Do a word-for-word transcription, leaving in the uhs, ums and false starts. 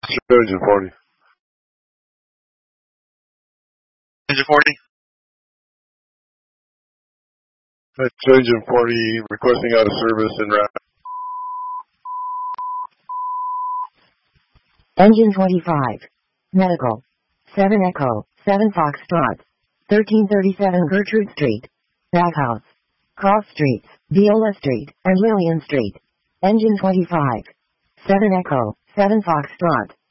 Engine forty. Engine forty? Engine forty requesting out of service en route. Engine twenty-five. Medical. seven Echo, seven Foxtrot. thirteen thirty-seven Gertrude Street. Backhouse. Cross Streets, Viola Street, and Lillian Street. Engine twenty-five. seven Echo, seven Foxtrot.